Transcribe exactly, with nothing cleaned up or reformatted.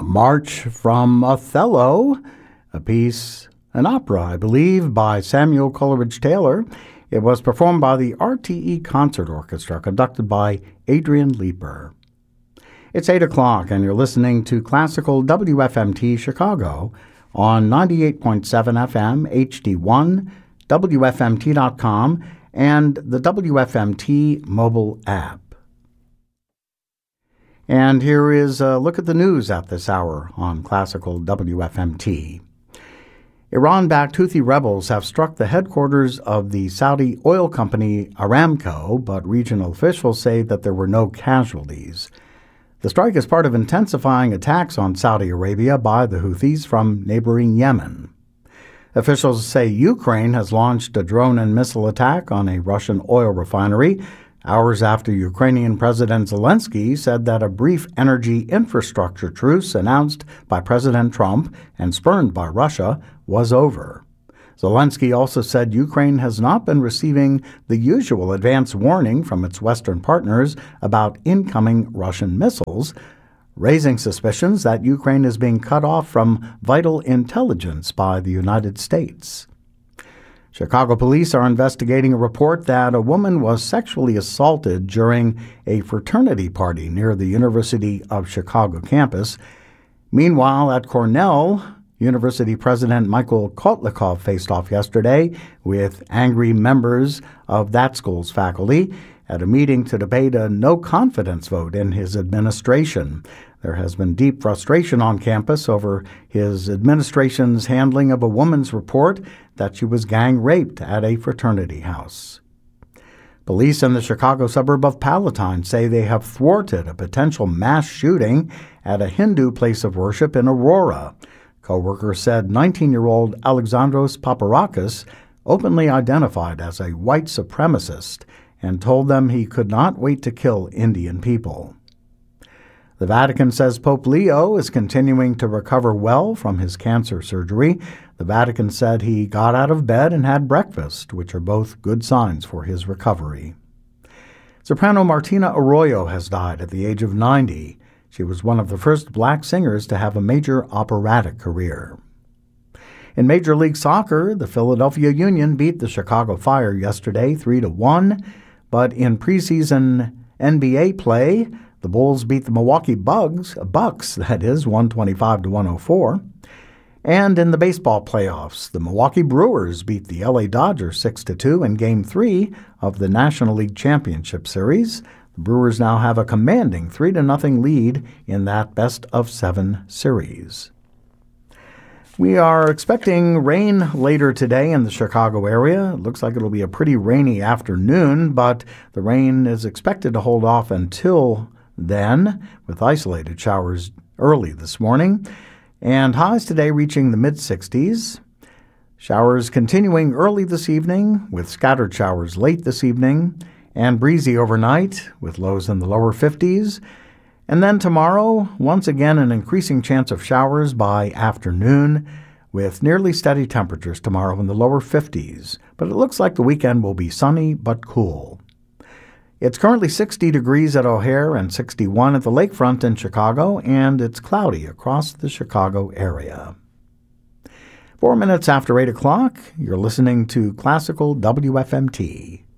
A March from Othello, a piece, an opera, I believe, by Samuel Coleridge Taylor. It was performed by the R T E Concert Orchestra, conducted by Adrian Leeper. It's eight o'clock, and you're listening to Classical W F M T Chicago on ninety-eight point seven F M, H D one, W F M T dot com, and the W F M T mobile app. And here is a look at the news at this hour on Classical W F M T. Iran-backed Houthi rebels have struck the headquarters of the Saudi oil company Aramco, but regional officials say that there were no casualties. The strike is part of intensifying attacks on Saudi Arabia by the Houthis from neighboring Yemen. Officials say Ukraine has launched a drone and missile attack on a Russian oil refinery, hours after Ukrainian President Zelensky said that a brief energy infrastructure truce announced by President Trump and spurned by Russia was over. Zelensky also said Ukraine has not been receiving the usual advance warning from its Western partners about incoming Russian missiles, raising suspicions that Ukraine is being cut off from vital intelligence by the United States. Chicago police are investigating a report that a woman was sexually assaulted during a fraternity party near the University of Chicago campus. Meanwhile, at Cornell, University President Michael Kotlikov faced off yesterday with angry members of that school's faculty at a meeting to debate a no-confidence vote in his administration. There has been deep frustration on campus over his administration's handling of a woman's report that she was gang-raped at a fraternity house. Police in the Chicago suburb of Palatine say they have thwarted a potential mass shooting at a Hindu place of worship in Aurora. Co-workers said nineteen-year-old Alexandros Paparakis openly identified as a white supremacist and told them he could not wait to kill Indian people. The Vatican says Pope Leo is continuing to recover well from his cancer surgery. The Vatican said he got out of bed and had breakfast, which are both good signs for his recovery. Soprano Martina Arroyo has died at the age of ninety. She was one of the first black singers to have a major operatic career. In Major League Soccer, the Philadelphia Union beat the Chicago Fire yesterday three to one, but in preseason N B A play, the Bulls beat the Milwaukee Bucks, Bucks, that is, one twenty-five to one oh four. And in the baseball playoffs, the Milwaukee Brewers beat the L A Dodgers six to two in Game three of the National League Championship Series. The Brewers now have a commanding three to nothing lead in that best-of-seven series. We are expecting rain later today in the Chicago area. It looks like it'll be a pretty rainy afternoon, but the rain is expected to hold off until then, with isolated showers early this morning, and highs today reaching the mid-sixties. Showers continuing early this evening, with scattered showers late this evening, and breezy overnight, with lows in the lower fifties. And then tomorrow, once again, an increasing chance of showers by afternoon, with nearly steady temperatures tomorrow in the lower fifties. But it looks like the weekend will be sunny but cool. It's currently sixty degrees at O'Hare and sixty-one at the lakefront in Chicago, and it's cloudy across the Chicago area. Four minutes after eight o'clock, you're listening to Classical W F M T.